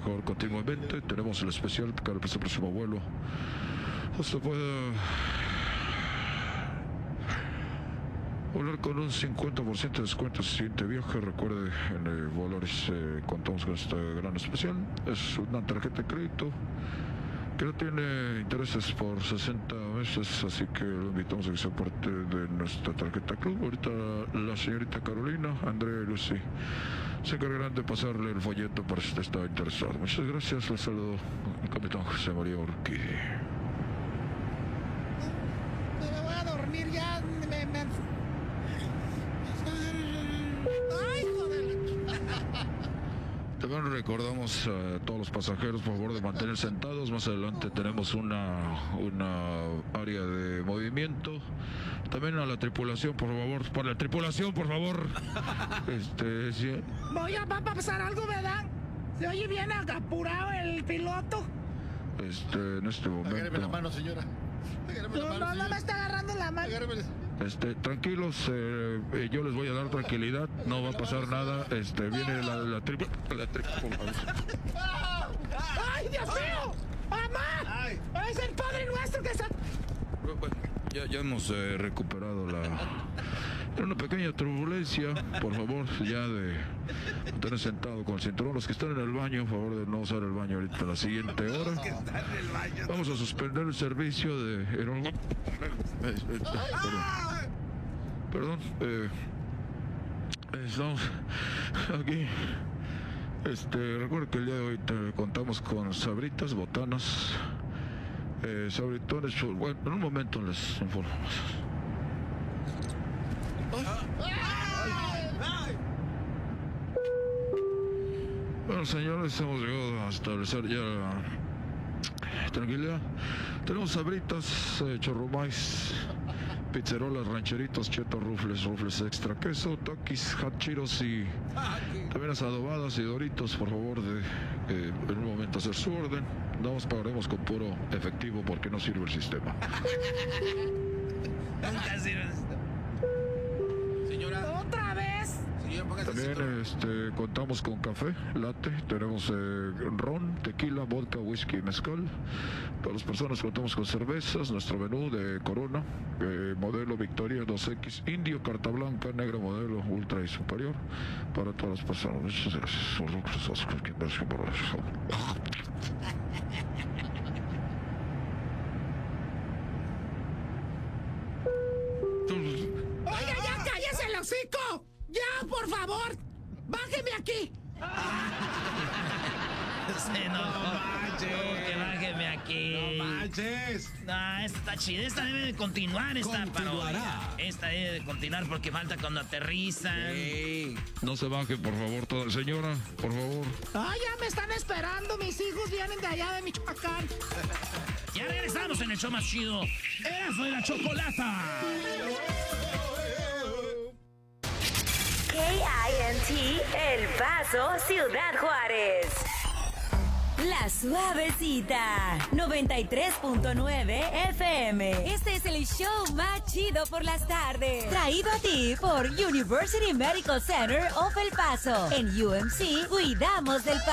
mejor continuamente. Tenemos el especial para el próximo vuelo. Se puede volar con un 50% de descuento si siguiente viaje. Recuerde, en Volaris contamos con este gran especial. Es una tarjeta de crédito que no tiene intereses por 60 meses, así que lo invitamos a que sea parte de nuestra tarjeta club. Ahorita la señorita Carolina, Andrea y Lucy se encargarán de pasarle el folleto para si usted está interesado. Muchas gracias, les saludo el capitán José María Urquidi. Me voy a dormir ya. Ay, joder. También recordamos a todos los pasajeros, por favor, de mantener sentados. Más adelante tenemos una área de movimiento. También a la tripulación, por favor. Para la tripulación, por favor. Sí. Va a pasar algo, ¿verdad? Se oye bien apurado el piloto. En este momento. Agárreme la mano, señora. No me está agarrando la mano. Tranquilos, yo les voy a dar tranquilidad, no va a pasar nada. Viene la triple. ¡Ay, Dios mío! ¡Mamá! ¡Es el Padre Nuestro que está! Bueno, ya hemos recuperado Era una pequeña turbulencia, por favor, ya de tener sentado con el cinturón. Los que están en el baño, por favor de no usar el baño ahorita a la siguiente hora. Vamos a suspender el servicio de... Perdón, estamos aquí. Recuerda que el día de hoy contamos con sabritas, botanas, sabritones. Bueno, en un momento les informamos. Bueno, señores, hemos llegado a establecer ya tranquilidad. Tenemos sabritas, chorromais, pizzerolas, rancheritos, chetos, rufles extra queso, takis, hachiros y también las adobadas y doritos. Por favor, en un momento hacer su orden. Nos pagaremos con puro efectivo porque no sirve el sistema. Nunca sirve el sistema. Señora. ¿Otra vez? También contamos con café, latte, tenemos ron, tequila, vodka, whisky y mezcal. Para las personas contamos con cervezas, nuestro menú de Corona, modelo Victoria 2X, Indio, carta blanca, negra modelo, ultra y superior. Para todas las personas. Muchas gracias. ¡Oiga, ya cállese el hocico! ¡Ya, por favor! ¡Bájeme aquí! Sí, no manches. Que bájeme aquí. No manches. No, esta está chida. Esta debe de continuar, esta parodia. Esta debe de continuar porque falta cuando aterrizan. Sí. No se baje, por favor, señora, por favor. ¡Ay, ya me están esperando! Mis hijos vienen de allá de Michoacán. Ya regresamos en el show más chido. Erasmo y la Chocolata. KINT El Paso, Ciudad Juárez. La Suavecita 93.9 FM. Este es el show más chido por las tardes. Traído a ti por University Medical Center of El Paso. En UMC cuidamos del país.